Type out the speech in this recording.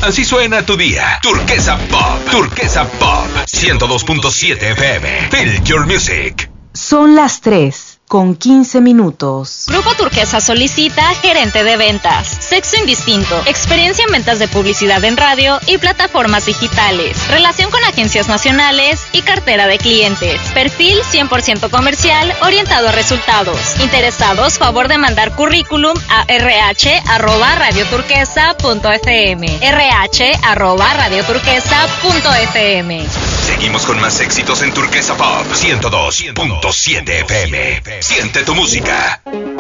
Así suena tu día. Turquesa Pop. Turquesa Pop. 102.7 FM. Feel your music. Son las 3:15. Grupo Turquesa solicita gerente de ventas. Sexo indistinto. Experiencia en ventas de publicidad en radio y plataformas digitales. Relación con agencias nacionales y cartera de clientes. Perfil 100% comercial orientado a resultados. Interesados, favor de mandar currículum a rh@radioturquesa.fm. rh@radioturquesa.fm. Seguimos con más éxitos en Turquesa Pop 102.7 FM. Siente tu música.